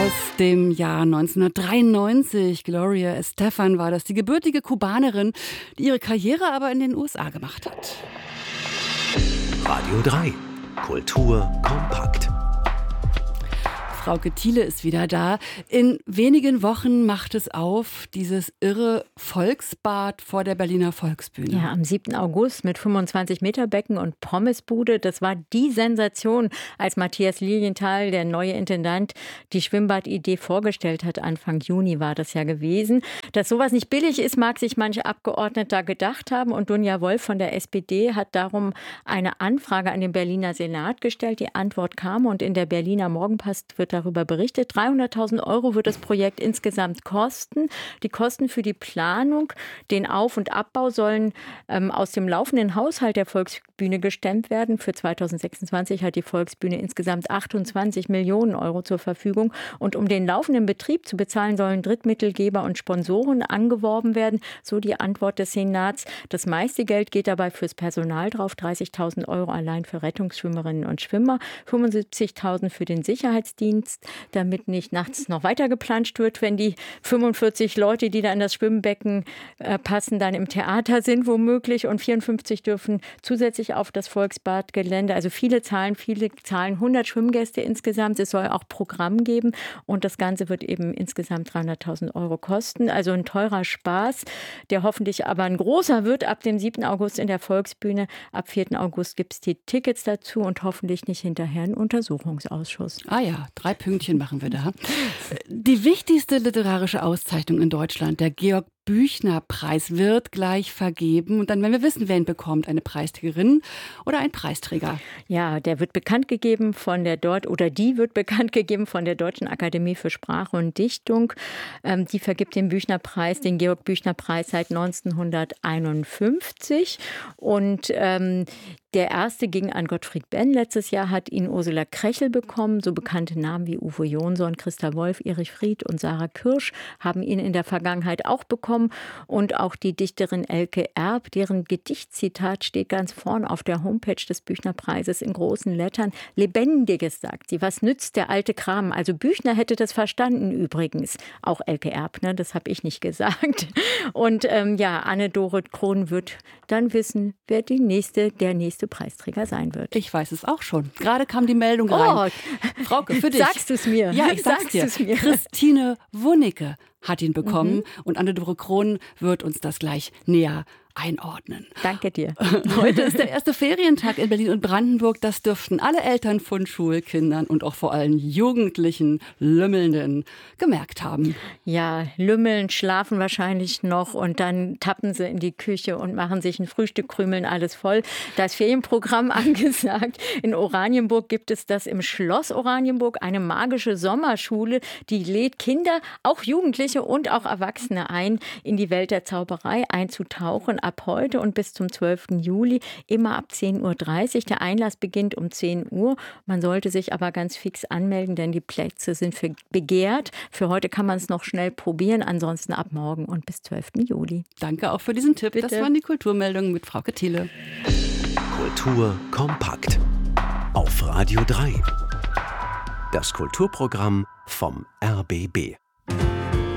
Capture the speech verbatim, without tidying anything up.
aus dem Jahr neunzehnhundertdreiundneunzig. Gloria Estefan war das, die gebürtige Kubanerin, die ihre Karriere aber in den U S A gemacht hat. Radio drei. Kultur kompakt. Frauke Thiele ist wieder da. In wenigen Wochen macht es auf, dieses irre Volksbad vor der Berliner Volksbühne. Ja, am siebten August mit fünfundzwanzig Meter Becken und Pommesbude. Das war die Sensation, als Matthias Lilienthal, der neue Intendant, die Schwimmbadidee vorgestellt hat. Anfang Juni war das ja gewesen. Dass sowas nicht billig ist, mag sich manche Abgeordnete gedacht haben. Und Dunja Wolf von der S P D hat darum eine Anfrage an den Berliner Senat gestellt. Die Antwort kam und in der Berliner Morgenpost wird darüber berichtet. dreihunderttausend Euro wird das Projekt insgesamt kosten. Die Kosten für die Planung, den Auf- und Abbau sollen ähm, aus dem laufenden Haushalt der Volksbühne gestemmt werden. Für zweitausendsechsundzwanzig hat die Volksbühne insgesamt achtundzwanzig Millionen Euro zur Verfügung. Und um den laufenden Betrieb zu bezahlen, sollen Drittmittelgeber und Sponsoren angeworben werden. So die Antwort des Senats. Das meiste Geld geht dabei fürs Personal drauf. dreißigtausend Euro allein für Rettungsschwimmerinnen und Schwimmer. fünfundsiebzigtausend für den Sicherheitsdienst, damit nicht nachts noch weiter geplanscht wird, wenn die fünfundvierzig Leute, die da in das Schwimmbecken äh, passen, dann im Theater sind womöglich, und vierundfünfzig dürfen zusätzlich auf das Volksbadgelände. Also viele Zahlen, viele Zahlen, hundert Schwimmgäste insgesamt. Es soll auch Programm geben und das Ganze wird eben insgesamt dreihunderttausend Euro kosten. Also ein teurer Spaß, der hoffentlich aber ein großer wird ab dem siebten August in der Volksbühne. Ab vierten August gibt es die Tickets dazu und hoffentlich nicht hinterher einen Untersuchungsausschuss. Ah ja, drei Pünktchen machen wir da. Die wichtigste literarische Auszeichnung in Deutschland, der Georg-Büchner-Preis, wird gleich vergeben. Und dann werden wir wissen, wer ihn bekommt, eine Preisträgerin oder ein Preisträger. Ja, der wird bekannt gegeben von der dort oder die wird bekannt gegeben von der Deutschen Akademie für Sprache und Dichtung. Ähm, die vergibt den Büchner-Preis, den Georg-Büchner-Preis seit neunzehnhunderteinundfünfzig. Und ähm, der erste ging an Gottfried Benn. Letztes Jahr hat ihn Ursula Krechel bekommen. So bekannte Namen wie Uwe Jonsson, Christa Wolf, Erich Fried und Sarah Kirsch haben ihn in der Vergangenheit auch bekommen. Und auch die Dichterin Elke Erb, deren Gedichtzitat steht ganz vorn auf der Homepage des Büchner-Preises in großen Lettern. Lebendiges, sagt sie. Was nützt der alte Kram? Also Büchner hätte das verstanden übrigens. Auch Elke Erb, ne? Das habe ich nicht gesagt. Und ähm, ja, Anne-Dore Krohn wird dann wissen, wer die nächste, der nächste Preisträger sein wird. Ich weiß es auch schon. Gerade kam die Meldung rein. Oh, Frauke, für dich. Sagst du es mir? Ja, ich sag's dir. Mir. Christine Wunicke hat ihn bekommen Mhm. und Anne-Dore Krohn wird uns das gleich näher einordnen. Danke dir. Heute ist der erste Ferientag in Berlin und Brandenburg. Das dürften alle Eltern von Schulkindern und auch vor allem Jugendlichen, Lümmelnden gemerkt haben. Ja, lümmeln, schlafen wahrscheinlich noch und dann tappen sie in die Küche und machen sich ein Frühstück, krümeln alles voll. Das Ferienprogramm angesagt. In Oranienburg gibt es das im Schloss Oranienburg, eine magische Sommerschule, die lädt Kinder, auch Jugendliche und auch Erwachsene ein, in die Welt der Zauberei einzutauchen. Ab heute und bis zum zwölften Juli, immer ab zehn Uhr dreißig. Der Einlass beginnt um zehn Uhr. Man sollte sich aber ganz fix anmelden, denn die Plätze sind für begehrt. Für heute kann man es noch schnell probieren, ansonsten ab morgen und bis zwölften Juli. Danke auch für diesen Tipp. Bitte. Das waren die Kulturmeldungen mit Frauke Thiele. Kultur kompakt. Auf Radio drei. Das Kulturprogramm vom R B B.